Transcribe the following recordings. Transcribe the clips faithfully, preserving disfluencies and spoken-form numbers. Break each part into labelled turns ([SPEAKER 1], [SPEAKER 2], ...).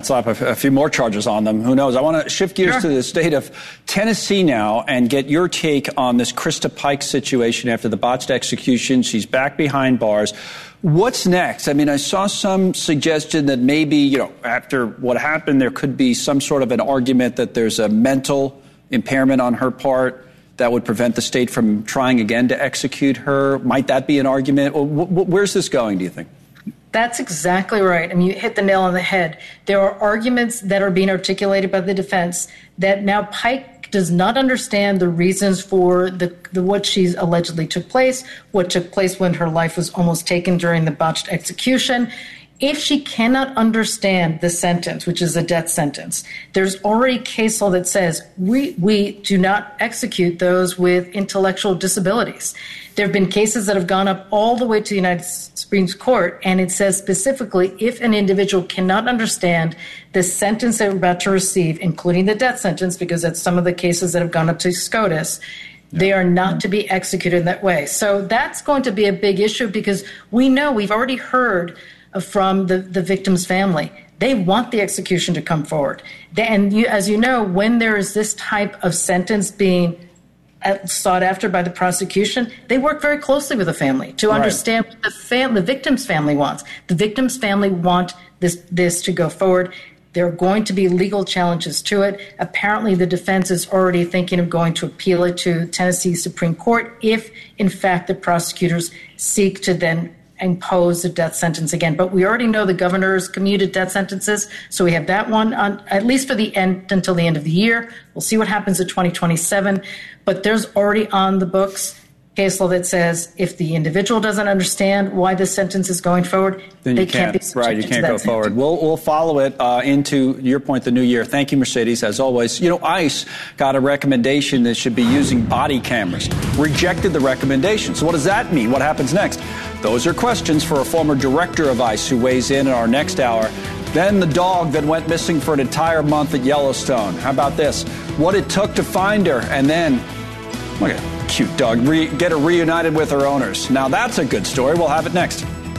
[SPEAKER 1] slap a, a few more charges on them. Who knows? I want to shift gears sure. to the state of Tennessee now and get your take on this Krista Pike situation after the botched execution. She's back behind bars. What's next? I mean, I saw some suggestion that maybe, you know, after what happened, there could be some sort of an argument that there's a mental impairment on her part that would prevent the state from trying again to execute her. Might that be an argument? Where's this going, do you think?
[SPEAKER 2] That's exactly right. I mean, you hit the nail on the head. There are arguments that are being articulated by the defense that now Pike does not understand the reasons for the, the what she's allegedly took place, what took place when her life was almost taken during the botched execution. If she cannot understand the sentence, which is a death sentence, there's already case law that says we we do not execute those with intellectual disabilities. There have been cases that have gone up all the way to the United Supreme Court, and it says specifically if an individual cannot understand the sentence they're about to receive, including the death sentence, because that's some of the cases that have gone up to SCOTUS, they are not to be executed in that way. So that's going to be a big issue because we know, we've already heard from the, the victim's family. They want the execution to come forward. They, and you, as you know, when there is this type of sentence being sought after by the prosecution, they work very closely with the family to right. understand what the, fam- the victim's family wants. The victim's family want this, this to go forward. There are going to be legal challenges to it. Apparently, the defense is already thinking of going to appeal it to Tennessee Supreme Court if, in fact, the prosecutors seek to then impose a death sentence again. But we already know the governor's commuted death sentences, so we have that one on at least for the end until the end of the year. We'll see what happens in twenty twenty-seven. But there's already on the books case law that says if the individual doesn't understand why the sentence is going forward,
[SPEAKER 1] then
[SPEAKER 2] they
[SPEAKER 1] you
[SPEAKER 2] can't,
[SPEAKER 1] can't
[SPEAKER 2] be
[SPEAKER 1] right. You can't go
[SPEAKER 2] sentence.
[SPEAKER 1] forward. We'll we'll follow it uh, into your point, the new year. Thank you, Mercedes, as always. You know, ICE got a recommendation that should be using body cameras. Rejected the recommendation. So what does that mean? What happens next? Those are questions for a former director of ICE who weighs in in our next hour. Then the dog that went missing for an entire month at Yellowstone. How about this? What it took to find her, and then look at that cute dog. Re- get her reunited with her owners. Now that's a good story. We'll have it next.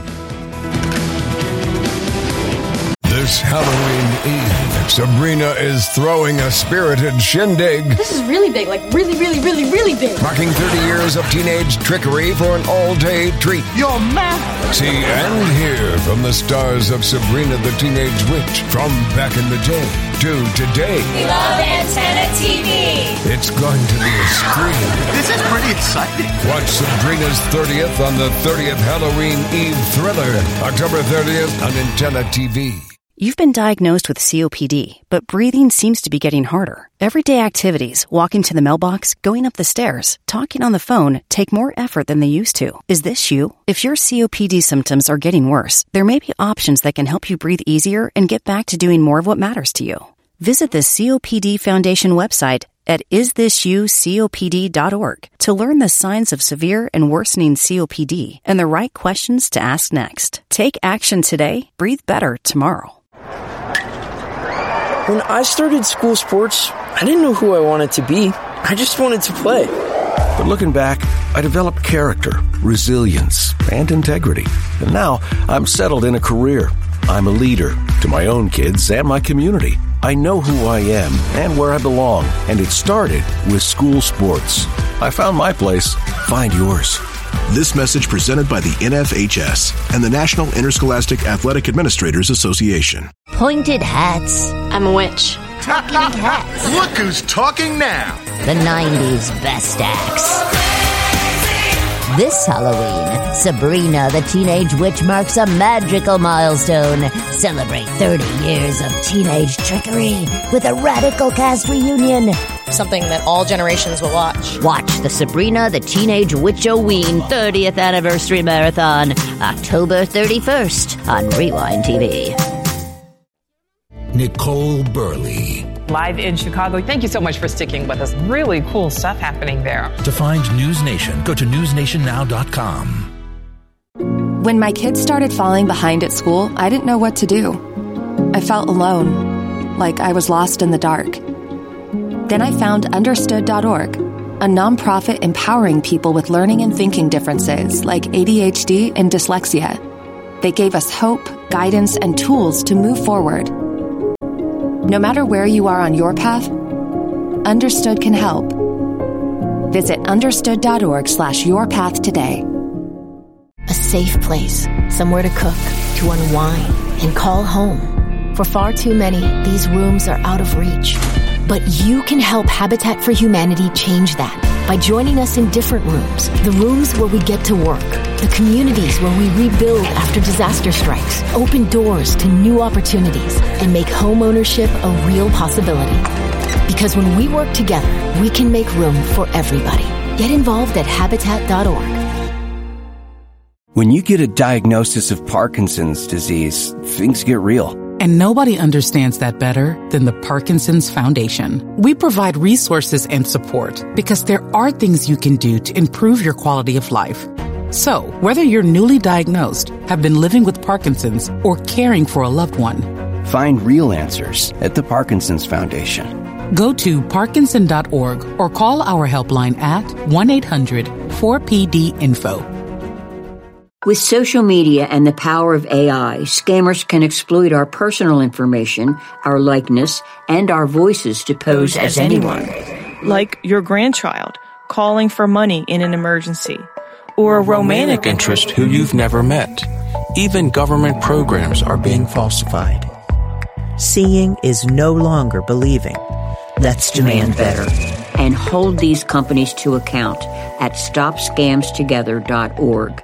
[SPEAKER 3] This Halloween Eve, Sabrina is throwing a spirited shindig.
[SPEAKER 4] This is really big, like really, really, really, really big.
[SPEAKER 3] Marking thirty years of teenage trickery for an all-day treat.
[SPEAKER 5] You're mad.
[SPEAKER 3] See and hear from the stars of Sabrina the Teenage Witch from back in the day to today.
[SPEAKER 6] We love Antenna T V.
[SPEAKER 3] It's going to be a scream.
[SPEAKER 5] This is pretty exciting.
[SPEAKER 3] Watch Sabrina's thirtieth on the thirtieth Halloween Eve thriller, October thirtieth on Antenna T V.
[SPEAKER 7] You've been diagnosed with C O P D, but breathing seems to be getting harder. Everyday activities, walking to the mailbox, going up the stairs, talking on the phone, take more effort than they used to. Is this you? If your C O P D symptoms are getting worse, there may be options that can help you breathe easier and get back to doing more of what matters to you. Visit the C O P D Foundation website at is this you copd dot org to learn the signs of severe and worsening C O P D and the right questions to ask next. Take action today. Breathe better tomorrow.
[SPEAKER 8] When I started school sports, I didn't know who I wanted to be. I just wanted to play.
[SPEAKER 9] But looking back, I developed character, resilience, and integrity. And now I'm settled in a career. I'm a leader to my own kids and my community. I know who I am and where I belong, and it started with school sports. I found my place. Find yours.
[SPEAKER 10] This message presented by the N F H S and the National Interscholastic Athletic Administrators Association.
[SPEAKER 11] Pointed hats.
[SPEAKER 12] I'm a witch.
[SPEAKER 11] Talking hats.
[SPEAKER 5] Look who's talking now.
[SPEAKER 11] The nineties best acts. This Halloween, Sabrina the Teenage Witch marks a magical milestone. Celebrate thirty years of teenage trickery with a radical cast reunion.
[SPEAKER 12] Something that all generations will watch.
[SPEAKER 11] Watch the Sabrina the Teenage Witch-O-Ween thirtieth Anniversary Marathon, October thirty-first on Rewind T V.
[SPEAKER 3] Nicole Burley.
[SPEAKER 13] Live in Chicago. Thank you so much for sticking with us. Really cool stuff happening there.
[SPEAKER 14] To find News Nation, go to news nation now dot com.
[SPEAKER 15] When my kids started falling behind at school, I didn't know what to do. I felt alone, like I was lost in the dark. Then I found understood dot org, a nonprofit empowering people with learning and thinking differences like A D H D and dyslexia. They gave us hope, guidance, and tools to move forward. No matter where you are on your path, Understood can help. Visit understood.org slash your path today.
[SPEAKER 16] A safe place, somewhere to cook, to unwind, and call home. For far too many, these rooms are out of reach. But you can help Habitat for Humanity change that by joining us in different rooms. The rooms where we get to work. The communities where we rebuild after disaster strikes. Open doors to new opportunities and make home ownership a real possibility. Because when we work together, we can make room for everybody. Get involved at habitat dot org.
[SPEAKER 17] When you get a diagnosis of Parkinson's disease, things get real.
[SPEAKER 18] And nobody understands that better than the Parkinson's Foundation. We provide resources and support because there are things you can do to improve your quality of life. So, whether you're newly diagnosed, have been living with Parkinson's, or caring for a loved one,
[SPEAKER 17] find real answers at the Parkinson's Foundation.
[SPEAKER 18] Go to parkinson dot org or call our helpline at one eight hundred four P D info.
[SPEAKER 19] With social media and the power of A I, scammers can exploit our personal information, our likeness, and our voices to pose as anyone.
[SPEAKER 20] Like your grandchild calling for money in an emergency, or a romantic,
[SPEAKER 21] romantic interest who you've never met. Even government programs are being falsified.
[SPEAKER 22] Seeing is no longer believing.
[SPEAKER 19] Let's demand better and hold these companies to account at stop scams together dot org.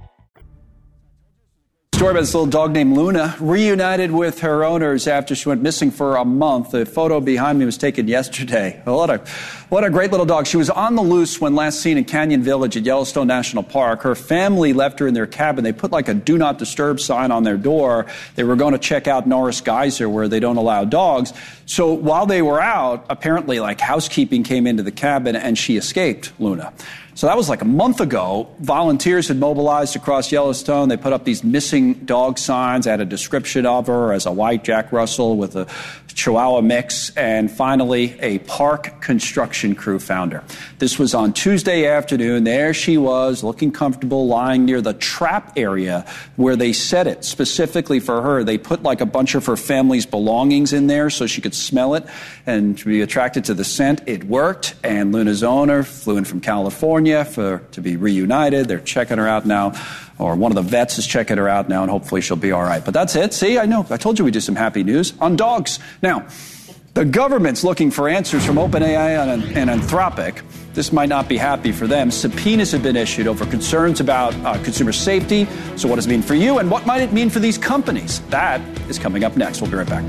[SPEAKER 1] Story about this little dog named Luna, reunited with her owners after she went missing for a month. The photo behind me was taken yesterday. What a, what a great little dog. She was on the loose when last seen in Canyon Village at Yellowstone National Park. Her family left her in their cabin. They put like a do not disturb sign on their door. They were going to check out Norris Geyser, where they don't allow dogs. So while they were out, apparently like housekeeping came into the cabin and she escaped, Luna. So that was like a month ago. Volunteers had mobilized across Yellowstone. They put up these missing dog signs, had a description of her as a white Jack Russell with a Chihuahua mix, and finally a park construction crew found her. This was on Tuesday afternoon. There she was, looking comfortable, lying near the trap area where they set it specifically for her. They put like a bunch of her family's belongings in there so she could smell it and be attracted to the scent. It worked, and Luna's owner flew in from California for to be reunited. They're checking her out now, or one of the vets is checking her out now, and hopefully she'll be all right. But that's it. See, I know. I told you we'd do some happy news on dogs. Now, the government's looking for answers from OpenAI and, and Anthropic. This might not be happy for them. Subpoenas have been issued over concerns about uh, consumer safety. So what does it mean for you, and what might it mean for these companies? That is coming up next. We'll be right back.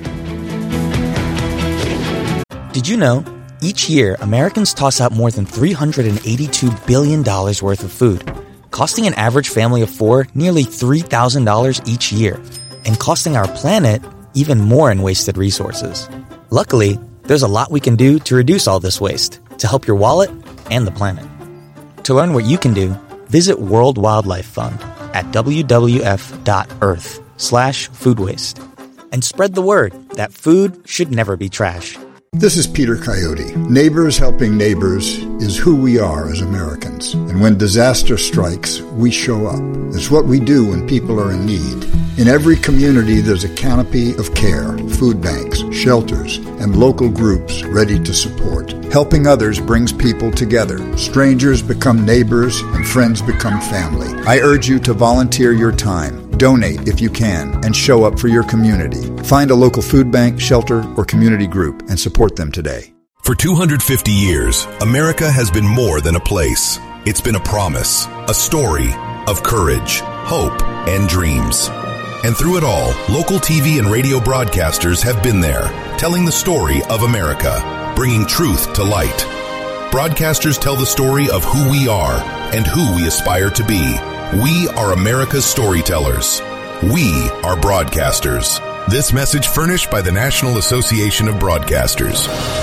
[SPEAKER 23] Did you know? Each year, Americans toss out more than three hundred eighty-two billion dollars worth of food, costing an average family of four nearly three thousand dollars each year, and costing our planet even more in wasted resources. Luckily, there's a lot we can do to reduce all this waste, to help your wallet and the planet. To learn what you can do, visit World Wildlife Fund at w w f dot earth slash food waste. And spread the word that food should never be trash.
[SPEAKER 24] This is Peter Coyote. Neighbors helping neighbors is who we are as Americans. And when disaster strikes, we show up. It's what we do when people are in need. In every community, there's a canopy of care, food banks, shelters, and local groups ready to support. Helping others brings people together. Strangers become neighbors, and friends become family. I urge you to volunteer your time. Donate if you can, and show up for your community. Find a local food bank, shelter, or community group and support them today.
[SPEAKER 10] For two hundred fifty years, America has been more than a place. It's been a promise, a story of courage, hope, and dreams. And through it all, local T V and radio broadcasters have been there, telling the story of America, bringing truth to light. Broadcasters tell the story of who we are and who we aspire to be. We are America's storytellers. We are broadcasters. This message furnished by the National Association of Broadcasters.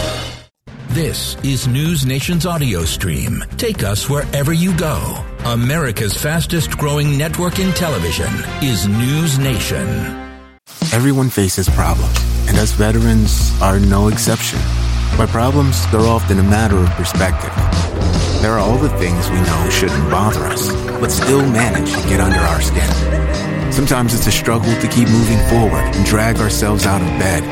[SPEAKER 14] This is News Nation's audio stream. Take us wherever you go. America's fastest growing network in television is News Nation.
[SPEAKER 25] Everyone faces problems, and us veterans are no exception. By problems, they're often a matter of perspective. There are all the things we know shouldn't bother us, but still manage to get under our skin. Sometimes it's a struggle to keep moving forward and drag ourselves out of bed.